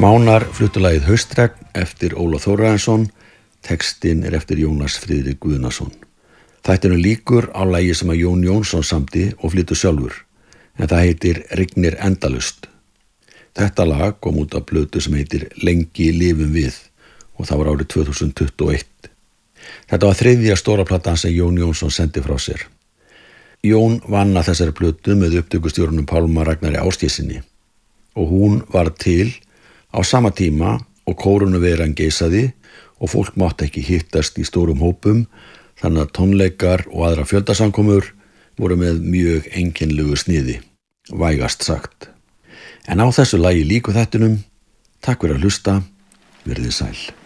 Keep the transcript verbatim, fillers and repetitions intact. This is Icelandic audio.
Mánar fluttu lagið Haustregn eftir Ólaf Þórarinsson, textinn er eftir Jónas Friðrik Guðnason. Þættinum líkur á lagi sem að Jón Jónsson samdi og flytur sjálfur, en það heitir Rignir endalaust. Þetta lag kom út af plötu sem heitir Lengi lifum við og það var árið tvö þúsund tuttugu og eitt. Þetta var þriðja stóra platan sem Jón Jónsson sendi frá sér. Jón vann að þessari plötu með upptökustjórunum Pálma Ragnari Ásgeirssyni og hún var til á sama tíma og kórónuveiran geisaði og fólk mátti ekki hittast í stórum hópum, þannig að tónleikar og aðra fjöldasamkomur voru með mjög einkennilegu sniði, vægast sagt. En á þessu lagi líku þættinum. Takk fyrir að hlusta, verið sæl.